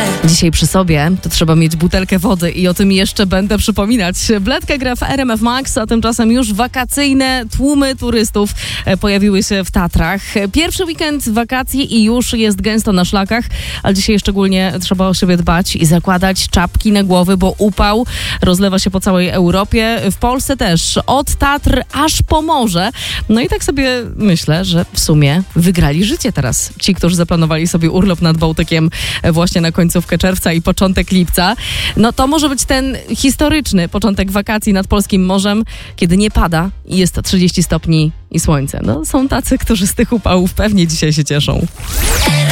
Dzisiaj przy sobie to trzeba mieć butelkę wody i o tym jeszcze będę przypominać. Bledka gra w RMF Max, a tymczasem już wakacyjne tłumy turystów pojawiły się w Tatrach. Pierwszy weekend wakacji i już jest gęsto na szlakach, ale dzisiaj szczególnie trzeba o siebie dbać i zakładać czapki na głowy, bo upał rozlewa się po całej Europie. W Polsce też, od Tatr aż po morze. No i tak sobie myślę, że w sumie wygrali życie teraz ci, którzy zaplanowali sobie urlop nad Bałtykiem właśnie na końcówkę czerwca i początek lipca. No to może być ten historyczny początek wakacji nad polskim morzem, kiedy nie pada i jest 30 stopni i słońce. No są tacy, którzy z tych upałów pewnie dzisiaj się cieszą.